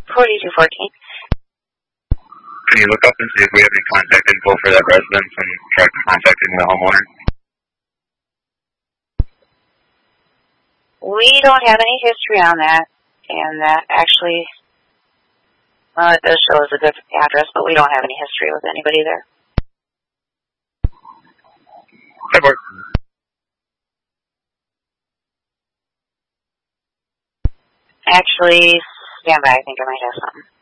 4214. Can you look up and see if we have any contact info for that residence and try contacting the homeowner? We don't have any history on that, and that actually, well, it does show as a good address, but we don't have any history with anybody there. That works. Actually, stand by, I think I might have something.